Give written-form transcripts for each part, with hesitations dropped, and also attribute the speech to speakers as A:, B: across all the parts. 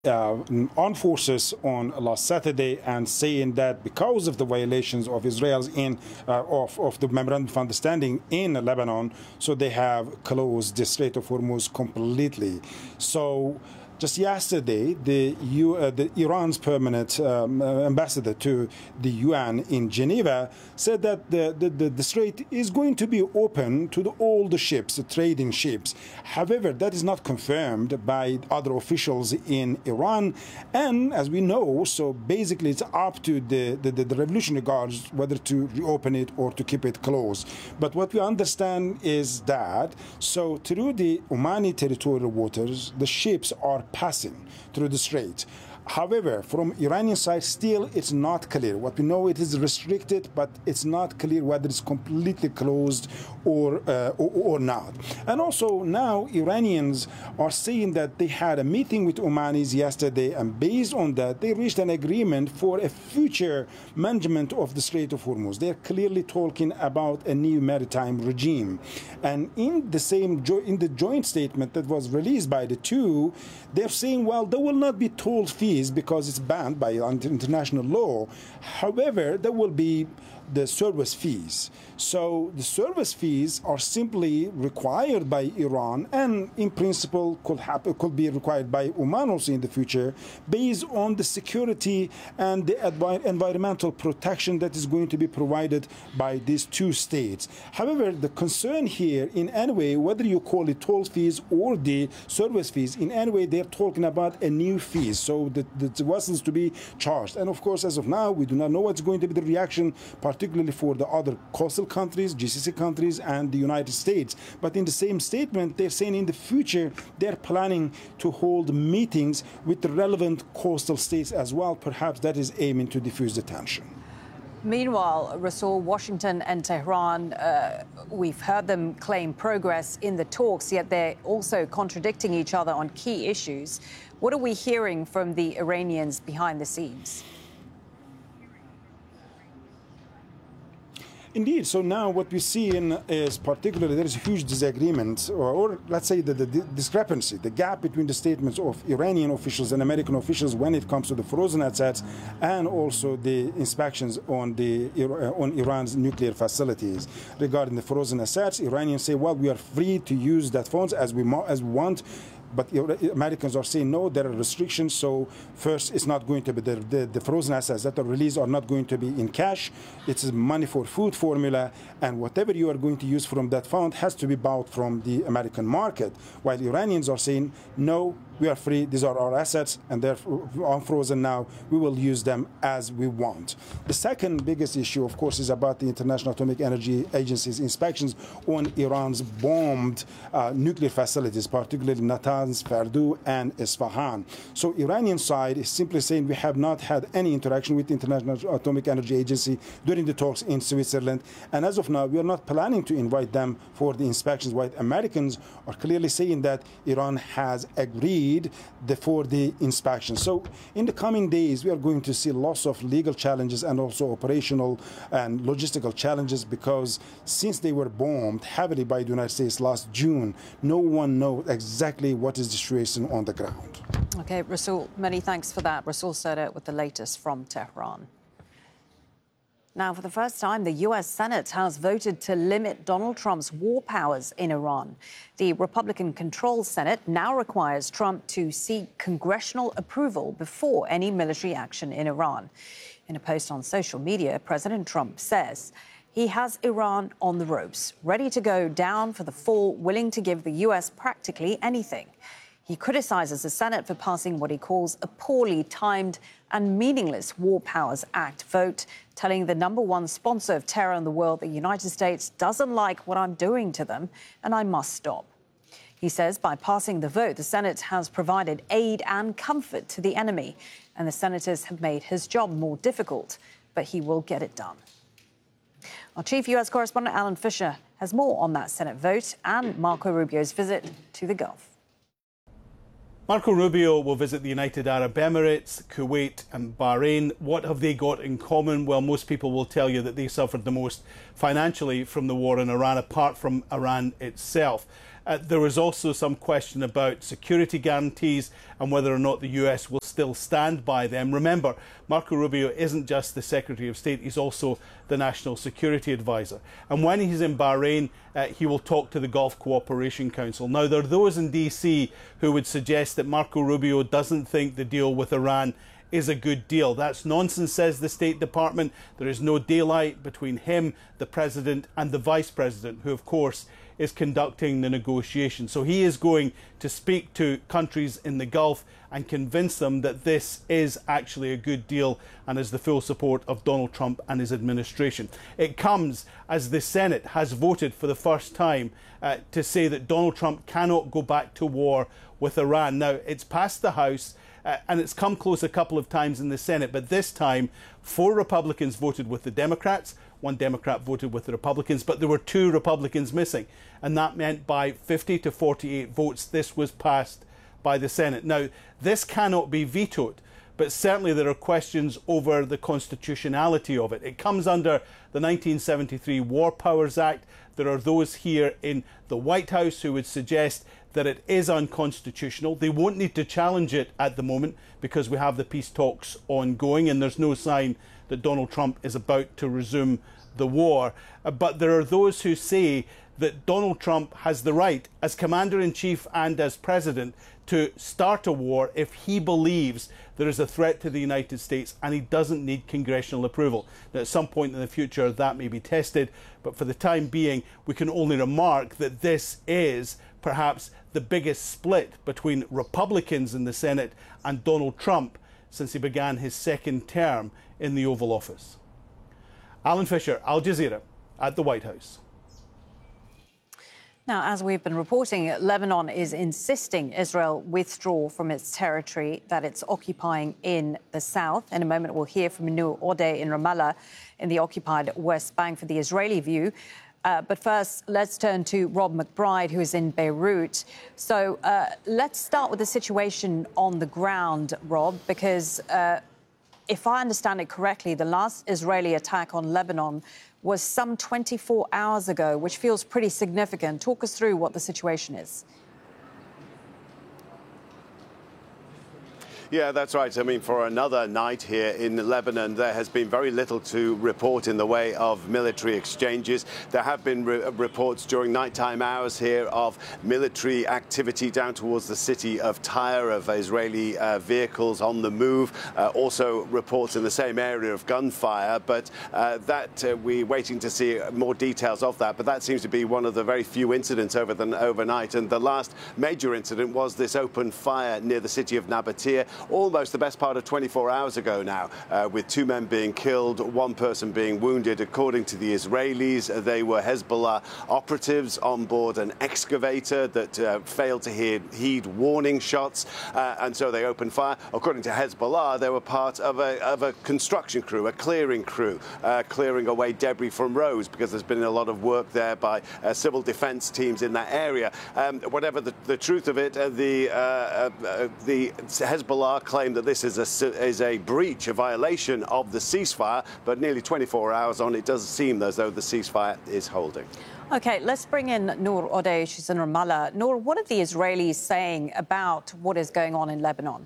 A: armed forces on last Saturday and saying that because of the violations of Israel's of the memorandum of understanding in Lebanon, so they have closed the Strait of Hormuz completely. So just yesterday, the Iran's permanent ambassador to the UN in Geneva said that the strait is going to be open to all the ships, the trading ships. However, that is not confirmed by other officials in Iran. And as we know, so basically it's up to the Revolutionary Guards whether to reopen it or to keep it closed. But what we understand is that, so through the Omani territorial waters, the ships are passing through the strait. However, from Iranian side, still it's not clear. What we know, it is restricted, but it's not clear whether it's completely closed or not. And also now Iranians are saying that they had a meeting with Omanis yesterday, and based on that, they reached an agreement for a future management of the Strait of Hormuz. They're clearly talking about a new maritime regime. And in the joint statement that was released by the two, they're saying, well, there will not be toll fees because it's banned by international law. However, there will be the service fees. So the service fees are simply required by Iran, and in principle could be required by Oman also in the future, based on the security and the environmental protection that is going to be provided by these two states. However, the concern here, in any way, whether you call it toll fees or the service fees, in any way they're talking about a new fee, so the vessels to be charged. And of course, as of now, we do not know what's going to be the reaction, particularly for the other coastal countries, GCC countries, and the United States. But in the same statement, they're saying in the future they're planning to hold meetings with the relevant coastal states as well. Perhaps that is aiming to diffuse the tension.
B: Meanwhile, Rasool, Washington and Tehran, we've heard them claim progress in the talks, yet they're also contradicting each other on key issues. What are we hearing from the Iranians behind the scenes?
A: Indeed. So now what we see is particularly there is a huge disagreement, or let's say the discrepancy, the gap between the statements of Iranian officials and American officials when it comes to the frozen assets and also the inspections on Iran's nuclear facilities. Regarding the frozen assets, Iranians say, well, we are free to use that funds as we want. But Americans are saying, no, there are restrictions. So first, it's not going to be the frozen assets that are released are not going to be in cash. It's money for food formula. And whatever you are going to use from that fund has to be bought from the American market. While Iranians are saying, no, we are free. These are our assets, and they're unfrozen now. We will use them as we want. The second biggest issue, of course, is about the International Atomic Energy Agency's inspections on Iran's bombed nuclear facilities, particularly Natanz, Fordow, and Isfahan. So Iranian side is simply saying we have not had any interaction with the International Atomic Energy Agency during the talks in Switzerland. And as of now, we are not planning to invite them for the inspections, while Americans are clearly saying that Iran has agreed for the inspection. So in the coming days, we are going to see lots of legal challenges and also operational and logistical challenges, because since they were bombed heavily by the United States last June, no one knows exactly what is the situation on the ground.
B: Okay, Rasool, many thanks for that. Rasool Sadat with the latest from Tehran. Now, for the first time, the U.S. Senate has voted to limit Donald Trump's war powers in Iran. The Republican-controlled Senate now requires Trump to seek congressional approval before any military action in Iran. In a post on social media, President Trump says he has Iran on the ropes, ready to go down for the fall, willing to give the U.S. practically anything. He criticizes the Senate for passing what he calls a poorly timed and meaningless War Powers Act vote, telling the #1 sponsor of terror in the world, the United States, doesn't like what I'm doing to them and I must stop. He says by passing the vote, the Senate has provided aid and comfort to the enemy, and the senators have made his job more difficult, but he will get it done. Our chief U.S. correspondent, Alan Fisher, has more on that Senate vote and Marco Rubio's visit to the Gulf.
C: Marco Rubio will visit the United Arab Emirates, Kuwait and Bahrain. What have they got in common? Well, most people will tell you that they suffered the most financially from the war in Iran, apart from Iran itself. There is also some question about security guarantees and whether or not the US will still stand by them. Remember, Marco Rubio isn't just the Secretary of State, he's also the National Security Advisor. And when he's in Bahrain, he will talk to the Gulf Cooperation Council. Now, there are those in DC who would suggest that Marco Rubio doesn't think the deal with Iran is a good deal. That's nonsense, says the State Department. There is no daylight between him, the President, and the Vice President, who, of course, is conducting the negotiations. So he is going to speak to countries in the Gulf and convince them that this is actually a good deal and has the full support of Donald Trump and his administration. It comes as the Senate has voted for the first time to say that Donald Trump cannot go back to war with Iran. Now, it's passed the House. And it's come close a couple of times in the Senate, but this time 4 Republicans voted with the Democrats, 1 Democrat voted with the Republicans, but there were 2 Republicans missing, and that meant by 50 to 48 votes this was passed by the Senate. Now, this cannot be vetoed, but certainly there are questions over the constitutionality of it. It comes under the 1973 War Powers Act. There are those here in the White House who would suggest that it is unconstitutional. They won't need to challenge it at the moment because we have the peace talks ongoing and there's no sign that Donald Trump is about to resume the war. But there are those who say that Donald Trump has the right, as Commander-in-Chief and as President, to start a war if he believes there is a threat to the United States and he doesn't need congressional approval. Now, at some point in the future, that may be tested, but for the time being, we can only remark that this is perhaps the biggest split between Republicans in the Senate and Donald Trump since he began his second term in the Oval Office. Alan Fisher, Al Jazeera, at the White House.
B: Now, as we've been reporting, Lebanon is insisting Israel withdraw from its territory that it's occupying in the south. In a moment, we'll hear from Noor Odeh in Ramallah in the occupied West Bank for the Israeli view. But first, let's turn to Rob McBride, who is in Beirut. So let's start with the situation on the ground, Rob, because if I understand it correctly, the last Israeli attack on Lebanon was some 24 hours ago, which feels pretty significant. Talk us through what the situation is.
D: Yeah, that's right. I mean, for another night here in Lebanon, there has been very little to report in the way of military exchanges. There have been reports during nighttime hours here of military activity down towards the city of Tyre, of Israeli vehicles on the move. Also reports in the same area of gunfire, but we're waiting to see more details of that. But that seems to be one of the very few incidents overnight. And the last major incident was this open fire near the city of Nabatea, almost the best part of 24 hours ago now, with 2 men being killed, 1 person being wounded. According to the Israelis, they were Hezbollah operatives on board an excavator that failed to heed warning shots, and so they opened fire. According to Hezbollah, they were part of a construction crew, a clearing crew, clearing away debris from roads, because there's been a lot of work there by civil defense teams in that area. Whatever the truth of it, the Hezbollah claim that this is a breach, a violation of the ceasefire, but nearly 24 hours on, it does seem as though the ceasefire is holding.
B: OK, let's bring in Noor Odeh. She's in Ramallah. Noor, what are the Israelis saying about what is going on in Lebanon?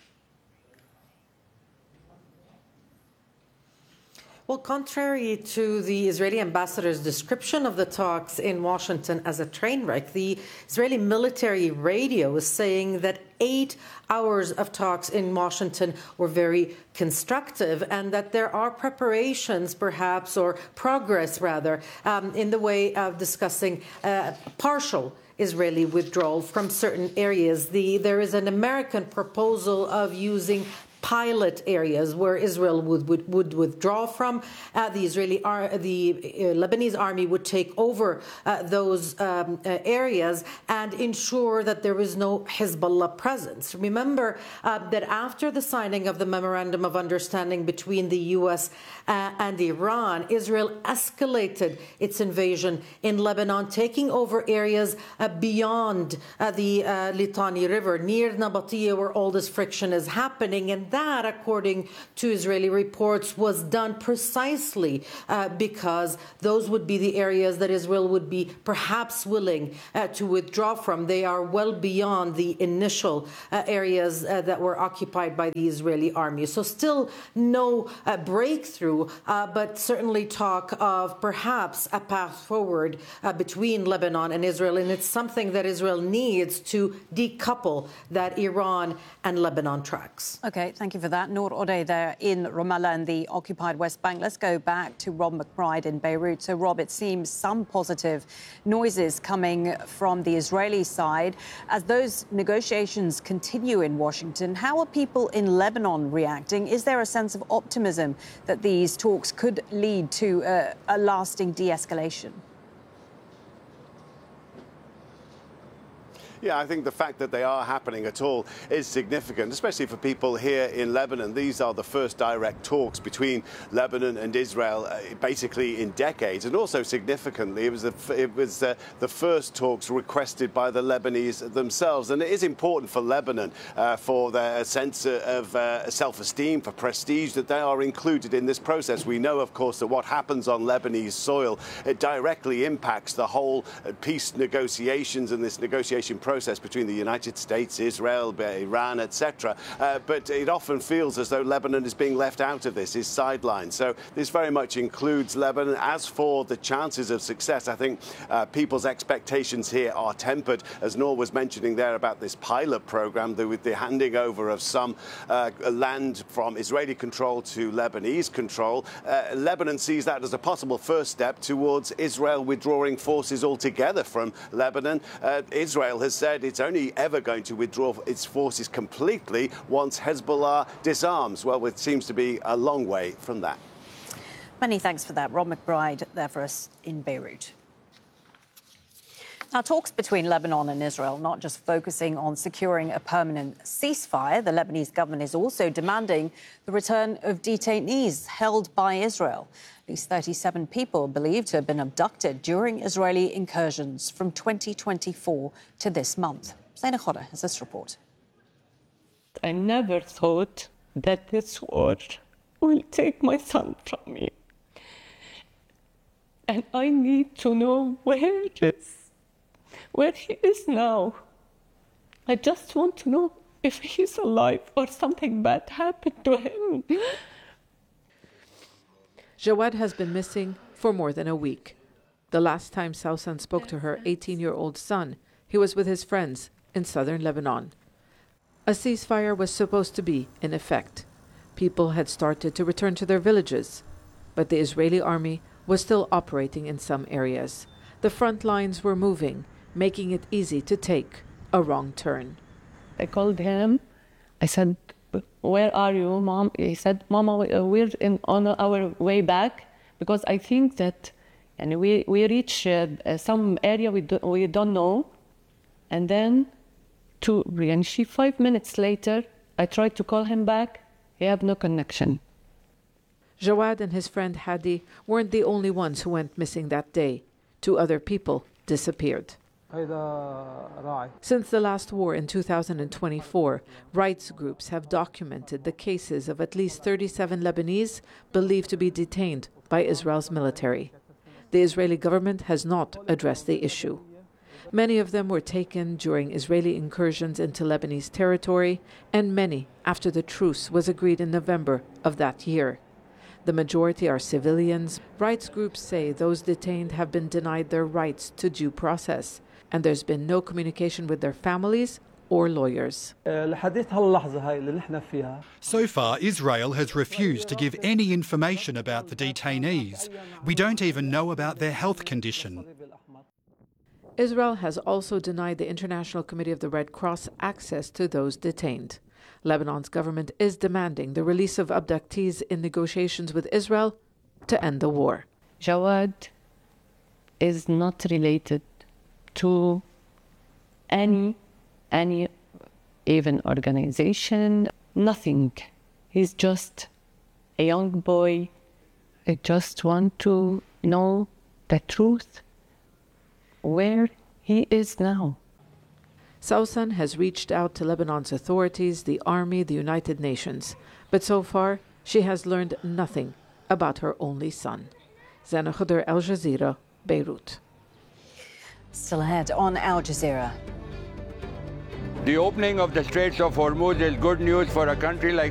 E: Well, contrary to the Israeli ambassador's description of the talks in Washington as a train wreck, the Israeli military radio is saying that 8 hours of talks in Washington were very constructive, and that there are preparations, perhaps, or progress, rather, in the way of discussing partial Israeli withdrawal from certain areas. There is an American proposal of using pilot areas where Israel would withdraw from. The Lebanese army would take over those areas and ensure that there is no Hezbollah presence. Remember that after the signing of the Memorandum of Understanding between the U.S. and Iran, Israel escalated its invasion in Lebanon, taking over areas beyond the Litani River, near Nabatea, where all this friction is happening. And that, according to Israeli reports, was done precisely because those would be the areas that Israel would be perhaps willing to withdraw from. They are well beyond the initial areas that were occupied by the Israeli army. So still no breakthrough, but certainly talk of perhaps a path forward between Lebanon and Israel. And it's something that Israel needs to decouple that Iran and Lebanon tracks.
B: OK, thank you for that. Noor Odeh there in Ramallah and the occupied West Bank. Let's go back to Rob McBride in Beirut. So, Rob, it seems some positive noises coming from the Israeli side. As those negotiations continue in Washington, how are people in Lebanon reacting? Is there a sense of optimism that these talks could lead to a lasting de-escalation?
D: Yeah, I think the fact that they are happening at all is significant, especially for people here in Lebanon. These are the first direct talks between Lebanon and Israel, basically in decades, and also significantly, it was the first talks requested by the Lebanese themselves. And it is important for Lebanon, for their sense of self-esteem, for prestige, that they are included in this process. We know, of course, that what happens on Lebanese soil, it directly impacts the whole peace negotiations and this negotiation process between the United States, Israel, Iran, etc. But it often feels as though Lebanon is being left out of this, is sidelined. So this very much includes Lebanon. As for the chances of success, I think people's expectations here are tempered, as Noor was mentioning there about this pilot program, with the handing over of some land from Israeli control to Lebanese control. Lebanon sees that as a possible first step towards Israel withdrawing forces altogether from Lebanon. Israel has said it's only ever going to withdraw its forces completely once Hezbollah disarms. Well, it seems to be a long way from that.
B: Many thanks for that. Rob McBride there for us in Beirut. Now, talks between Lebanon and Israel not just focusing on securing a permanent ceasefire. The Lebanese government is also demanding the return of detainees held by Israel. At least 37 people believed to have been abducted during Israeli incursions from 2024 to this month. Zaina Khoda has this report.
F: I never thought that this war will take my son from me. And I need to know where he is now. I just want to know if he's alive or something bad happened to him.
G: Jawad has been missing for more than a week. The last time Sausan spoke to her 18-year-old son, he was with his friends in southern Lebanon. A ceasefire was supposed to be in effect. People had started to return to their villages, but the Israeli army was still operating in some areas. The front lines were moving, making it easy to take a wrong turn.
F: I called him. I said, "Where are you, Mom?" He said, "Mama, we're on our way back," because I think that we reach some area we don't know. And then 5 minutes later, I tried to call him back. He had no connection.
G: Jawad and his friend Hadi weren't the only ones who went missing that day. 2 other people disappeared. Since the last war in 2024, rights groups have documented the cases of at least 37 Lebanese believed to be detained by Israel's military. The Israeli government has not addressed the issue. Many of them were taken during Israeli incursions into Lebanese territory, and many after the truce was agreed in November of that year. The majority are civilians. Rights groups say those detained have been denied their rights to due process, and there's been no communication with their families or lawyers.
H: So far, Israel has refused to give any information about the detainees. We don't even know about their health condition.
G: Israel has also denied the International Committee of the Red Cross access to those detained. Lebanon's government is demanding the release of abductees in negotiations with Israel to end the war.
F: Jawad is not related to any even organization, nothing. He's just a young boy. I just want to know the truth, where he is now.
G: Sausan has reached out to Lebanon's authorities, the army, the United Nations, but so far she has learned nothing about her only son. Zana Khudr, Al Jazeera, Beirut.
B: Still ahead on Al Jazeera.
I: The opening of the Straits of Hormuz is good news for a country like